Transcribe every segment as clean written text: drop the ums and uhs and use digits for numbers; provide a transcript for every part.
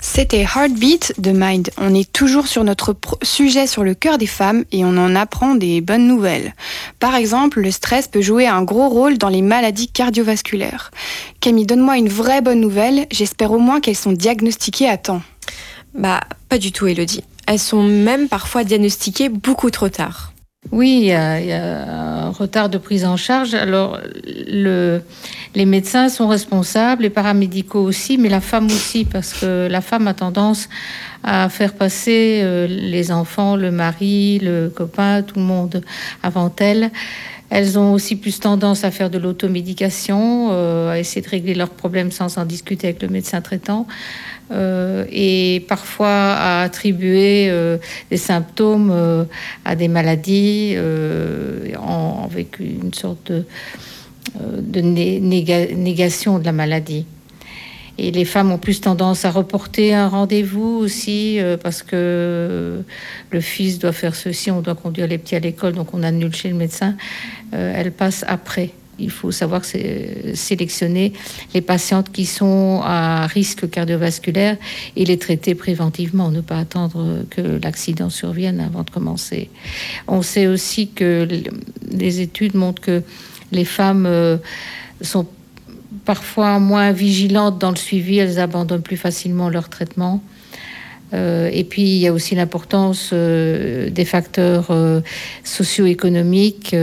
C'était Heartbeat de Mind. On est toujours sur notre sujet sur le cœur des femmes et on en apprend des bonnes nouvelles. Par exemple, le stress peut jouer un gros rôle dans les maladies cardiovasculaires. Camille, donne-moi une vraie bonne nouvelle. J'espère au moins qu'elles sont diagnostiquées à temps. Pas du tout, Élodie. Elles sont même parfois diagnostiquées beaucoup trop tard. Oui, il y a un retard de prise en charge. Alors, les médecins sont responsables, les paramédicaux aussi, mais la femme aussi, parce que la femme a tendance à faire passer les enfants, le mari, le copain, tout le monde avant elle. Elles ont aussi plus tendance à faire de l'automédication, à essayer de régler leurs problèmes sans en discuter avec le médecin traitant. Et parfois à attribuer des symptômes à des maladies avec une sorte de négation de la maladie. Et les femmes ont plus tendance à reporter un rendez-vous aussi parce que le fils doit faire ceci, on doit conduire les petits à l'école, donc on annule chez le médecin. Elles passent après. Il faut savoir sélectionner les patientes qui sont à risque cardiovasculaire et les traiter préventivement, ne pas attendre que l'accident survienne avant de commencer. On sait aussi que les études montrent que les femmes sont parfois moins vigilantes dans le suivi, elles abandonnent plus facilement leur traitement. Et puis, il y a aussi l'importance des facteurs socio-économiques.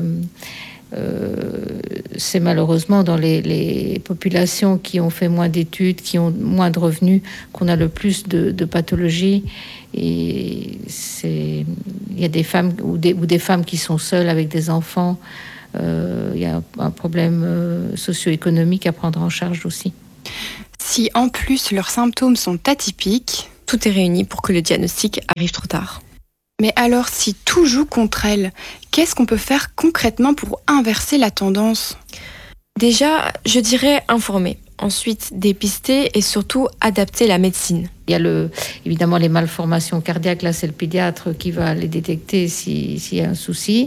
C'est malheureusement dans les populations qui ont fait moins d'études, qui ont moins de revenus, qu'on a le plus de pathologies. Et il y a des femmes ou des femmes qui sont seules avec des enfants. Il y a un problème socio-économique à prendre en charge aussi. Si en plus leurs symptômes sont atypiques, tout est réuni pour que le diagnostic arrive trop tard. Mais alors, si tout joue contre elles, qu'est-ce qu'on peut faire concrètement pour inverser la tendance ? Déjà, je dirais informer. Ensuite, dépister et surtout adapter la médecine. Il y a évidemment les malformations cardiaques. Là, c'est le pédiatre qui va les détecter s'il y a un souci.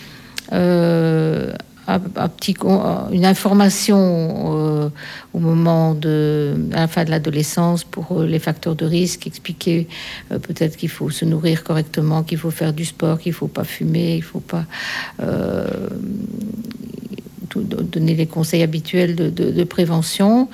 Une information au moment à la fin de l'adolescence pour les facteurs de risque, expliquer peut-être qu'il faut se nourrir correctement, qu'il faut faire du sport, qu'il ne faut pas fumer, il ne faut pas donner les conseils habituels de prévention.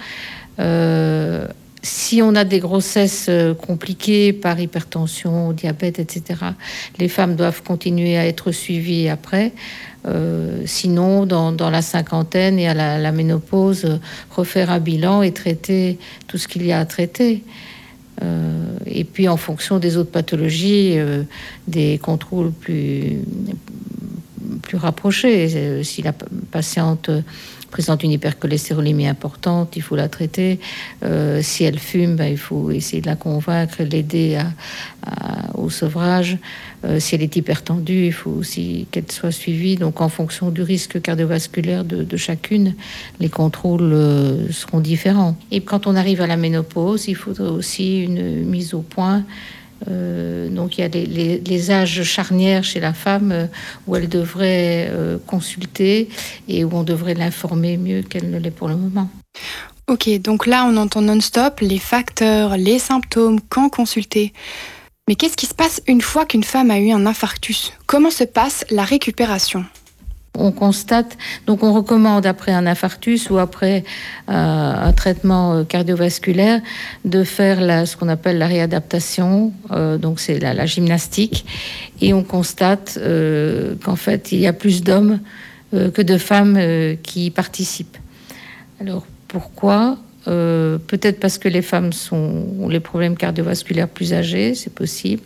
Si on a des grossesses compliquées par hypertension, diabète, etc., les femmes doivent continuer à être suivies après. Sinon, dans la cinquantaine et à la ménopause, refaire un bilan et traiter tout ce qu'il y a à traiter. Et puis, en fonction des autres pathologies, des contrôles plus rapprochés. Si la patiente présente une hypercholestérolémie importante, il faut la traiter. Si elle fume, il faut essayer de la convaincre, l'aider au sevrage. Si elle est hypertendue, il faut aussi qu'elle soit suivie. Donc, en fonction du risque cardiovasculaire de chacune, les contrôles seront différents. Et quand on arrive à la ménopause, il faudrait aussi une mise au point. Donc il y a les âges charnières chez la femme où elle devrait consulter et où on devrait l'informer mieux qu'elle ne l'est pour le moment. Ok, donc là on entend non-stop les facteurs, les symptômes, quand consulter. Mais qu'est-ce qui se passe une fois qu'une femme a eu un infarctus ? Comment se passe la récupération ? On constate, donc on recommande après un infarctus ou après un traitement cardiovasculaire de faire ce qu'on appelle la réadaptation, donc c'est la gymnastique, et on constate qu'en fait il y a plus d'hommes que de femmes qui y participent. Alors pourquoi ? Peut-être parce que les femmes ont les problèmes cardiovasculaires plus âgés, c'est possible.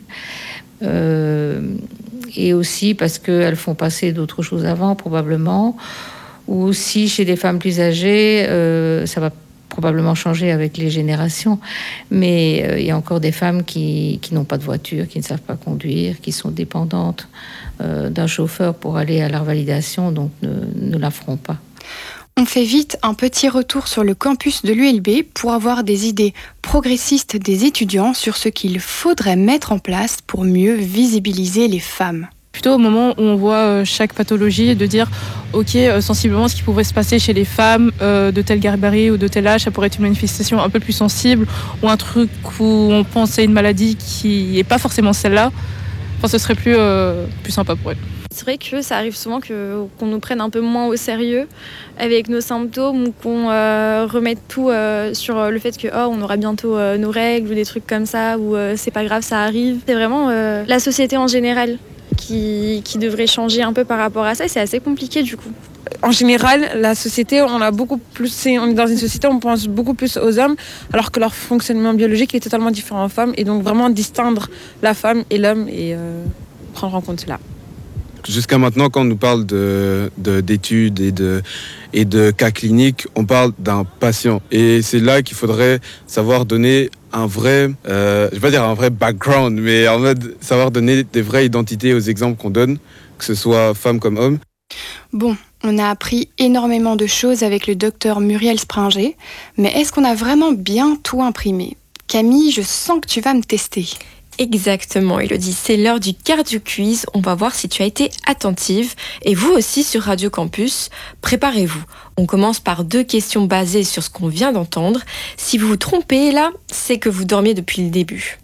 Et aussi parce qu'elles font passer d'autres choses avant, probablement. Ou aussi, chez des femmes plus âgées, ça va probablement changer avec les générations. Mais il y a encore des femmes qui n'ont pas de voiture, qui ne savent pas conduire, qui sont dépendantes d'un chauffeur pour aller à leur validation, donc ne la feront pas. On fait vite un petit retour sur le campus de l'ULB pour avoir des idées progressistes des étudiants sur ce qu'il faudrait mettre en place pour mieux visibiliser les femmes. plutôt au moment où on voit chaque pathologie et de dire ok, sensiblement ce qui pourrait se passer chez les femmes de tel gabarit ou de tel âge, ça pourrait être une manifestation un peu plus sensible ou un truc où on pense à une maladie qui n'est pas forcément celle-là. Enfin, ce serait plus sympa pour elle. C'est vrai que ça arrive souvent qu'on nous prenne un peu moins au sérieux avec nos symptômes ou qu'on remette tout sur le fait que on aura bientôt nos règles ou des trucs comme ça ou c'est pas grave, ça arrive. C'est vraiment la société en général qui devrait changer un peu par rapport à ça et c'est assez compliqué du coup. En général, la société, on est dans une société où on pense beaucoup plus aux hommes, alors que leur fonctionnement biologique est totalement différent aux femmes. Et donc vraiment distinguer la femme et l'homme et prendre en compte cela. Jusqu'à maintenant, quand on nous parle d'études et de cas cliniques, on parle d'un patient. Et c'est là qu'il faudrait savoir donner un vrai, je vais pas dire un vrai background, mais en mode savoir donner des vraies identités aux exemples qu'on donne, que ce soit femme comme homme. Bon, on a appris énormément de choses avec le docteur Muriel Springer, mais est-ce qu'on a vraiment bien tout imprimé ? Camille, je sens que tu vas me tester. Exactement, Elodie, c'est l'heure du Cardio Quiz. On va voir si tu as été attentive. Et vous aussi sur Radio Campus, préparez-vous. On commence par 2 questions basées sur ce qu'on vient d'entendre. Si vous vous trompez là, c'est que vous dormiez depuis le début.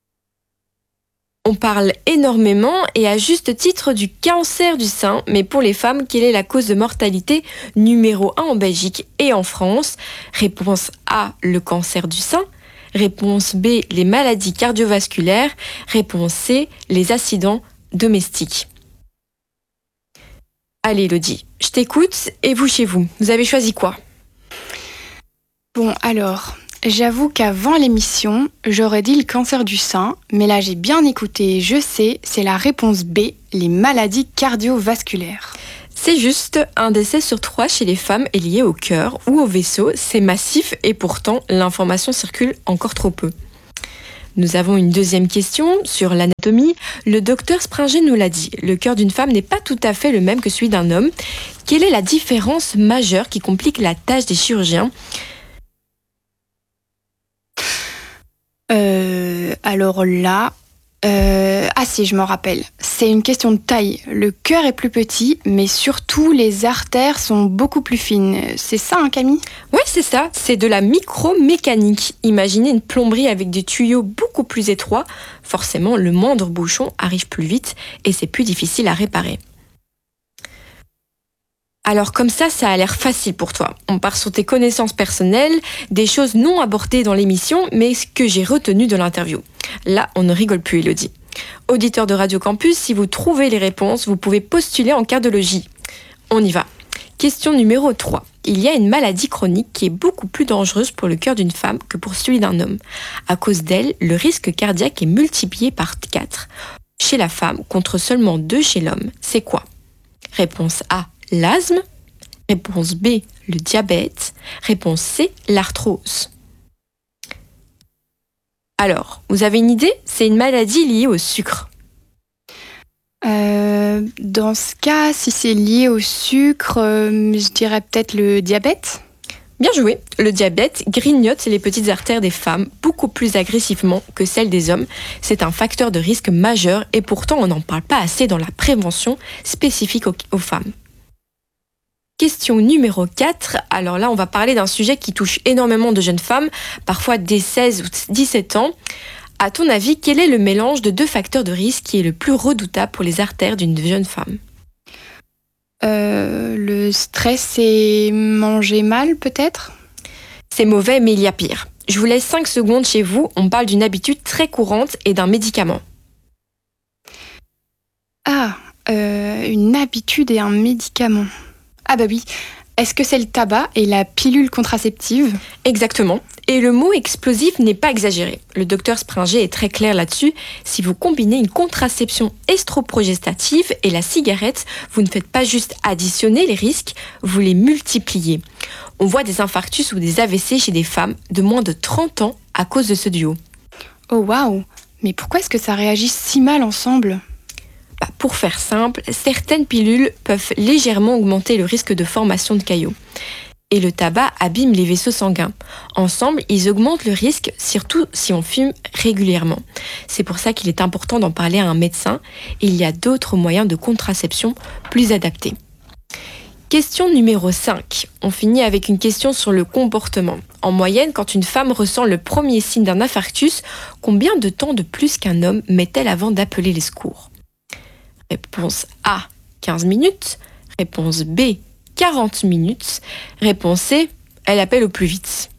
On parle énormément et à juste titre du cancer du sein, mais pour les femmes, quelle est la cause de mortalité numéro 1 en Belgique et en France ? Réponse A, le cancer du sein. Réponse B, les maladies cardiovasculaires. Réponse C, les accidents domestiques. Allez Elodie, je t'écoute et vous chez vous, vous avez choisi quoi ? Bon alors, j'avoue qu'avant l'émission, j'aurais dit le cancer du sein, mais là j'ai bien écouté et je sais, c'est la réponse B, les maladies cardiovasculaires. C'est juste, 1 décès sur 3 chez les femmes est lié au cœur ou au vaisseau, c'est massif et pourtant l'information circule encore trop peu. Nous avons une deuxième question sur l'anatomie. Le docteur Springer nous l'a dit, le cœur d'une femme n'est pas tout à fait le même que celui d'un homme. Quelle est la différence majeure qui complique la tâche des chirurgiens ? Alors là... Ah si, je m'en rappelle. C'est une question de taille. Le cœur est plus petit, mais surtout les artères sont beaucoup plus fines. C'est ça, hein, Camille ? Ouais, c'est ça. C'est de la micromécanique. Imaginez une plomberie avec des tuyaux beaucoup plus étroits. Forcément, le moindre bouchon arrive plus vite et c'est plus difficile à réparer. Alors comme ça a l'air facile pour toi. On part sur tes connaissances personnelles, des choses non abordées dans l'émission, mais ce que j'ai retenu de l'interview. Là, on ne rigole plus, Elodie. Auditeurs de Radio Campus, si vous trouvez les réponses, vous pouvez postuler en cardiologie. On y va. Question numéro 3. Il y a une maladie chronique qui est beaucoup plus dangereuse pour le cœur d'une femme que pour celui d'un homme. À cause d'elle, le risque cardiaque est multiplié par 4 chez la femme contre seulement 2 chez l'homme. C'est quoi ? Réponse A, l'asthme. Réponse B, le diabète. Réponse C, l'arthrose. Alors, vous avez une idée ? C'est une maladie liée au sucre. Dans ce cas, si c'est lié au sucre, je dirais peut-être le diabète. Bien joué. Le diabète grignote les petites artères des femmes beaucoup plus agressivement que celles des hommes. C'est un facteur de risque majeur et pourtant on n'en parle pas assez dans la prévention spécifique aux femmes. Question numéro 4. Alors là, on va parler d'un sujet qui touche énormément de jeunes femmes, parfois dès 16 ou 17 ans. À ton avis, quel est le mélange de 2 facteurs de risque qui est le plus redoutable pour les artères d'une jeune femme ? Le stress et manger mal, peut-être ? C'est mauvais, mais il y a pire. Je vous laisse 5 secondes chez vous. On parle d'une habitude très courante et d'un médicament. Ah, une habitude et un médicament. Ah bah oui, est-ce que c'est le tabac et la pilule contraceptive ? Exactement. Et le mot explosif n'est pas exagéré. Le docteur Springer est très clair là-dessus. Si vous combinez une contraception estroprogestative et la cigarette, vous ne faites pas juste additionner les risques, vous les multipliez. On voit des infarctus ou des AVC chez des femmes de moins de 30 ans à cause de ce duo. Oh waouh ! Mais pourquoi est-ce que ça réagit si mal ensemble ? Pour faire simple, certaines pilules peuvent légèrement augmenter le risque de formation de caillots. et le tabac abîme les vaisseaux sanguins. Ensemble, ils augmentent le risque, surtout si on fume régulièrement. C'est pour ça qu'il est important d'en parler à un médecin. Il y a d'autres moyens de contraception plus adaptés. Question numéro 5. On finit avec une question sur le comportement. En moyenne, quand une femme ressent le premier signe d'un infarctus, combien de temps de plus qu'un homme met-elle avant d'appeler les secours ? Réponse A, 15 minutes. Réponse B, 40 minutes. Réponse C, elle appelle au plus vite.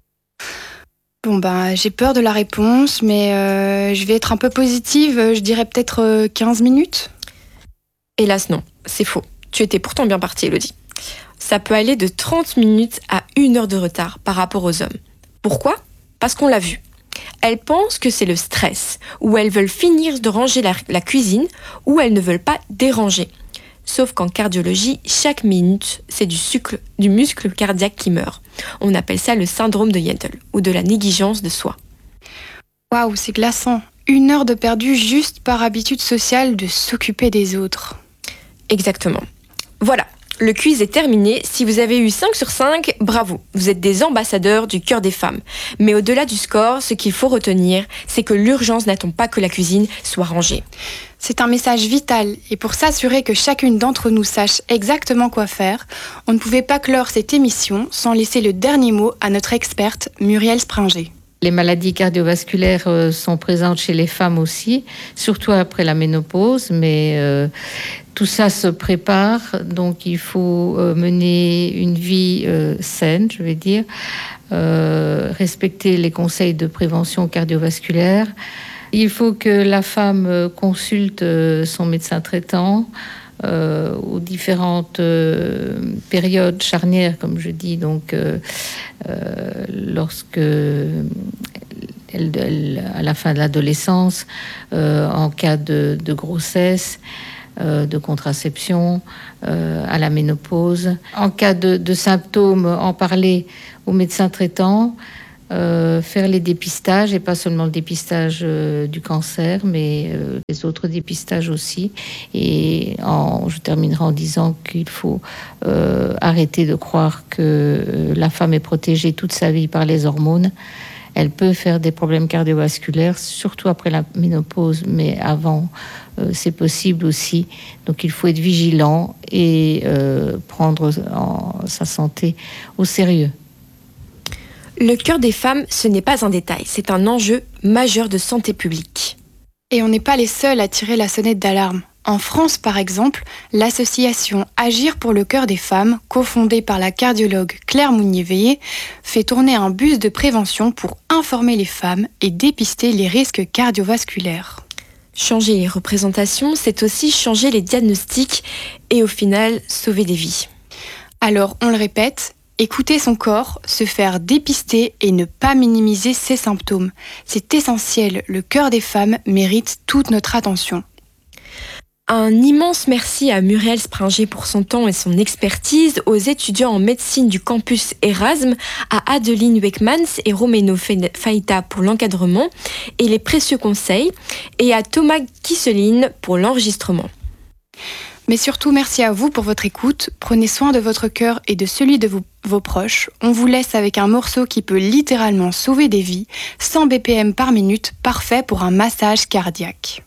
Bon j'ai peur de la réponse, mais je vais être un peu positive, je dirais peut-être 15 minutes. Hélas non, c'est faux. Tu étais pourtant bien partie, Elodie. Ça peut aller de 30 minutes à 1 heure de retard par rapport aux hommes. Pourquoi ? Parce qu'on l'a vu. Elles pensent que c'est le stress, ou elles veulent finir de ranger la cuisine, ou elles ne veulent pas déranger. Sauf qu'en cardiologie, chaque minute, c'est du muscle cardiaque qui meurt. On appelle ça le syndrome de Yentl, ou de la négligence de soi. Waouh, c'est glaçant. 1 heure de perdu juste par habitude sociale de s'occuper des autres. Exactement. Voilà, le quiz est terminé. Si vous avez eu 5 sur 5, bravo. Vous êtes des ambassadeurs du cœur des femmes. Mais au-delà du score, ce qu'il faut retenir, c'est que l'urgence n'attend pas que la cuisine soit rangée. C'est un message vital et pour s'assurer que chacune d'entre nous sache exactement quoi faire, on ne pouvait pas clore cette émission sans laisser le dernier mot à notre experte Muriel Springer. Les maladies cardiovasculaires sont présentes chez les femmes aussi, surtout après la ménopause, mais tout ça se prépare, donc il faut mener une vie saine, je vais dire, respecter les conseils de prévention cardiovasculaire. Il faut que la femme consulte son médecin traitant aux différentes périodes charnières, comme je dis, donc lorsque à la fin de l'adolescence, en cas de grossesse, de contraception, à la ménopause. En cas de symptômes, en parler au médecin traitant, faire les dépistages, et pas seulement le dépistage du cancer, mais les autres dépistages aussi. Et je terminerai en disant qu'il faut arrêter de croire que la femme est protégée toute sa vie par les hormones. Elle peut faire des problèmes cardiovasculaires, surtout après la ménopause, mais avant, c'est possible aussi. Donc il faut être vigilant et prendre sa santé au sérieux. Le cœur des femmes, ce n'est pas un détail, c'est un enjeu majeur de santé publique. Et on n'est pas les seuls à tirer la sonnette d'alarme. En France, par exemple, l'association Agir pour le cœur des femmes, cofondée par la cardiologue Claire Mounier-Veillé, fait tourner un bus de prévention pour informer les femmes et dépister les risques cardiovasculaires. Changer les représentations, c'est aussi changer les diagnostics et au final, sauver des vies. Alors, on le répète, écouter son corps, se faire dépister et ne pas minimiser ses symptômes. C'est essentiel, le cœur des femmes mérite toute notre attention. Un immense merci à Muriel Springer pour son temps et son expertise, aux étudiants en médecine du campus Erasme, à Adeline Weckmans et Romeno Faita pour l'encadrement et les précieux conseils, et à Thomas Kisseline pour l'enregistrement. Mais surtout, merci à vous pour votre écoute. Prenez soin de votre cœur et de celui de vos proches. On vous laisse avec un morceau qui peut littéralement sauver des vies, 100 BPM par minute, parfait pour un massage cardiaque.